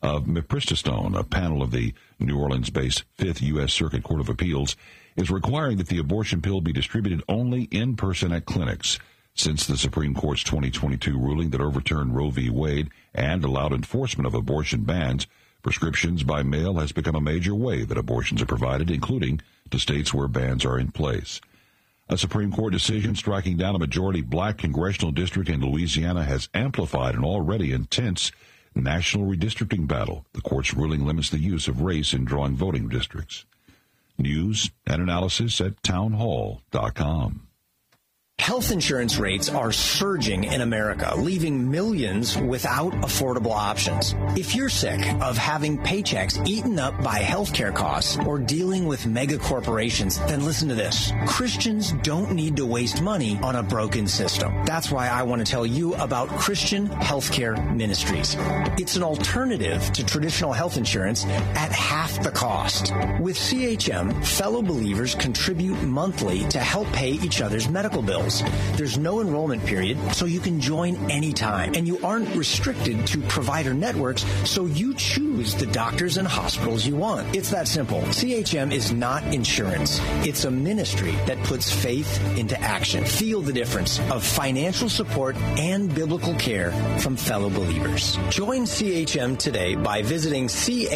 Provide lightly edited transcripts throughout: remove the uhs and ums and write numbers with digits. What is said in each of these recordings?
of mifepristone. A panel of the New Orleans-based 5th U.S. Circuit Court of Appeals is requiring that the abortion pill be distributed only in person at clinics. Since the Supreme Court's 2022 ruling that overturned Roe v. Wade and allowed enforcement of abortion bans, prescriptions by mail has become a major way that abortions are provided, including to states where bans are in place. A Supreme Court decision striking down a majority black congressional district in Louisiana has amplified an already intense national redistricting battle. The court's ruling limits the use of race in drawing voting districts. News and analysis at townhall.com. Health insurance rates are surging in America, leaving millions without affordable options. If you're sick of having paychecks eaten up by healthcare costs or dealing with mega corporations, then listen to this. Christians don't need to waste money on a broken system. That's why I want to tell you about Christian Healthcare Ministries. It's an alternative to traditional health insurance at half the cost. With CHM, fellow believers contribute monthly to help pay each other's medical bills. There's no enrollment period, so you can join anytime. And you aren't restricted to provider networks, so you choose the doctors and hospitals you want. It's that simple. CHM is not insurance. It's a ministry that puts faith into action. Feel the difference of financial support and biblical care from fellow believers. Join CHM today by visiting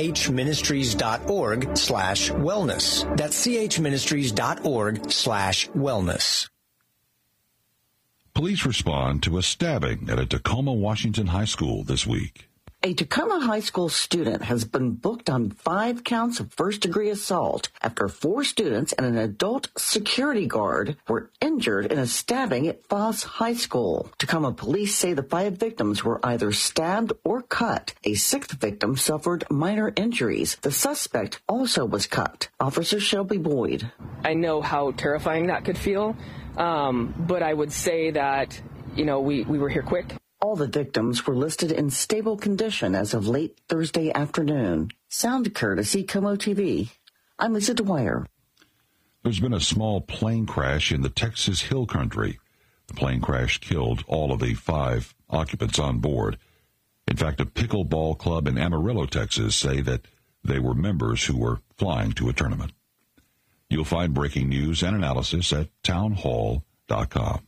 chministries.org/wellness. That's chministries.org/wellness. Police respond to a stabbing at a Tacoma, Washington high school this week. A Tacoma high school student has been booked on 5 counts of first-degree assault after 4 students and an adult security guard were injured in a stabbing at Foss High School. Tacoma police say the 5 victims were either stabbed or cut. A 6th victim suffered minor injuries. The suspect also was cut. Officer Shelby Boyd. I know how terrifying that could feel, but I would say that, we were here quick. All the victims were listed in stable condition as of late Thursday afternoon. Sound courtesy Como TV. I'm Lisa Dwyer. There's been a small plane crash in the Texas Hill Country. The plane crash killed all of the 5 occupants on board. In fact, a pickleball club in Amarillo, Texas, say that they were members who were flying to a tournament. You'll find breaking news and analysis at townhall.com.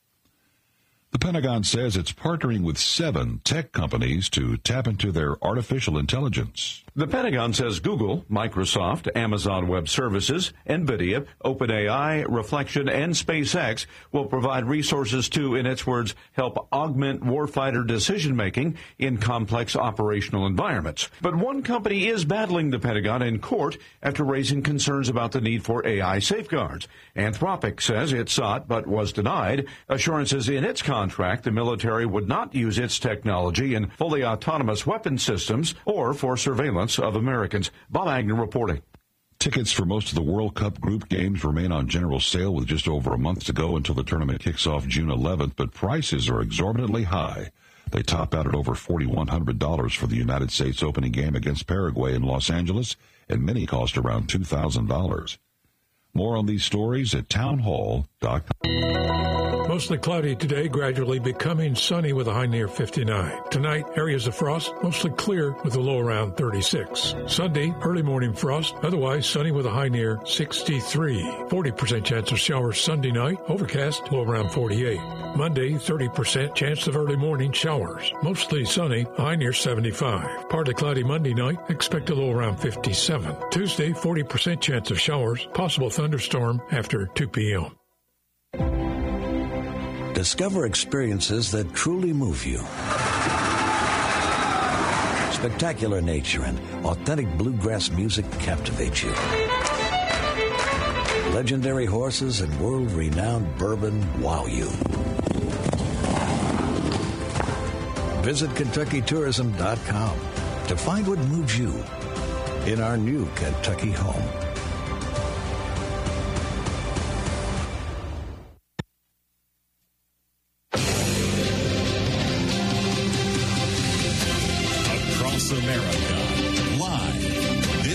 The Pentagon says it's partnering with 7 tech companies to tap into their artificial intelligence. The Pentagon says Google, Microsoft, Amazon Web Services, NVIDIA, OpenAI, Reflection, and SpaceX will provide resources to, in its words, help augment warfighter decision-making in complex operational environments. But one company is battling the Pentagon in court after raising concerns about the need for AI safeguards. Anthropic says it sought but was denied assurances in its contract the military would not use its technology in fully autonomous weapon systems or for surveillance of Americans. Bob Agnew reporting. Tickets for most of the World Cup group games remain on general sale with just over a month to go until the tournament kicks off June 11th, but prices are exorbitantly high. They top out at over $4,100 for the United States opening game against Paraguay in Los Angeles, and many cost around $2,000. More on these stories at townhall.com. Mostly cloudy today, gradually becoming sunny with a high near 59. Tonight, areas of frost, mostly clear with a low around 36. Sunday, early morning frost, otherwise sunny with a high near 63. 40% chance of showers Sunday night, overcast, low around 48. Monday, 30% chance of early morning showers, mostly sunny, high near 75. Partly cloudy Monday night, expect a low around 57. Tuesday, 40% chance of showers, possible thunderstorm after 2 p.m. Discover experiences that truly move you. Spectacular nature and authentic bluegrass music captivate you. Legendary horses and world-renowned bourbon wow you. Visit KentuckyTourism.com to find what moves you in our new Kentucky home.